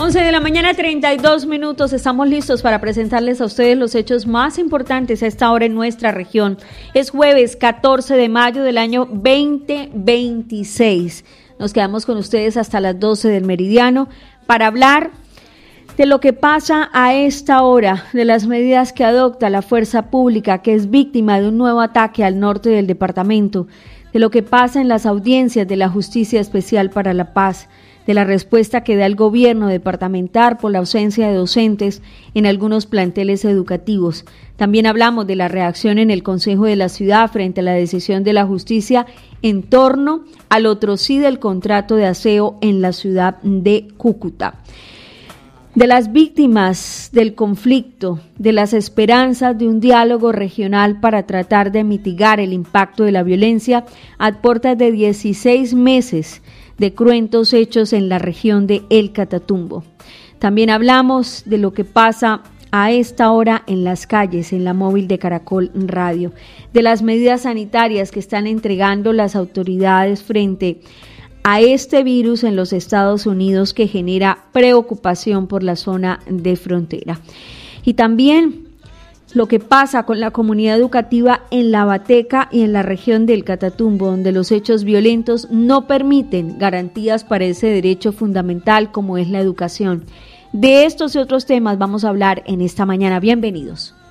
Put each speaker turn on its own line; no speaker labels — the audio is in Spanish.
11 de la mañana, 32 minutos. Estamos listos para presentarles a ustedes los hechos más importantes a esta hora en nuestra región. Es jueves 14 de mayo del año 2026. Nos quedamos con ustedes hasta las 12 del meridiano para hablar de lo que pasa a esta hora, de las medidas que adopta la fuerza pública que es víctima de un nuevo ataque al norte del departamento, de lo que pasa en las audiencias de la Justicia Especial para la Paz, de la respuesta que da el gobierno departamental por la ausencia de docentes en algunos planteles educativos. También hablamos de la reacción en el Consejo de la Ciudad frente a la decisión de la justicia en torno al otro sí del contrato de aseo en la ciudad de Cúcuta. De las víctimas del conflicto, de las esperanzas de un diálogo regional para tratar de mitigar el impacto de la violencia a puertas de 16 meses de cruentos hechos en la región de El Catatumbo. También hablamos de lo que pasa a esta hora en las calles, en la móvil de Caracol Radio, de las medidas sanitarias que están entregando las autoridades frente a este virus en los Estados Unidos que genera preocupación por la zona de frontera. Y también lo que pasa con la comunidad educativa en La Bateca y en la región del Catatumbo, donde los hechos violentos no permiten garantías para ese derecho fundamental como es la educación. De estos y otros temas vamos a hablar en esta mañana. Bienvenidos.